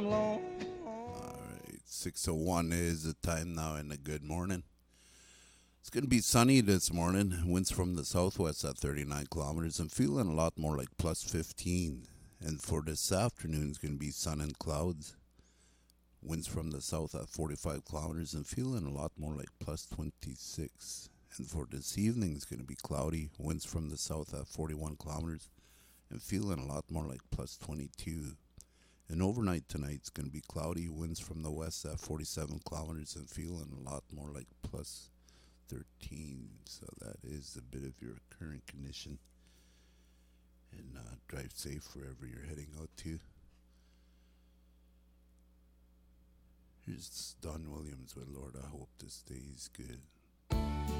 Alright, 6:01 is the time now and a good morning. It's going to be sunny this morning. Winds from the southwest at 39 kilometers and feeling a lot more like plus 15. And for this afternoon, it's going to be sun and clouds. Winds from the south at 45 kilometers and feeling a lot more like plus 26. And for this evening, it's going to be cloudy. Winds from the south at 41 kilometers and feeling a lot more like plus 22. And overnight tonight, it's going to be cloudy. Winds from the west at 47 kilometers and feeling a lot more like plus 13. So that is a bit of your current condition. And drive safe wherever you're heading out to. Here's Don Williams with Lord, I hope this day is good.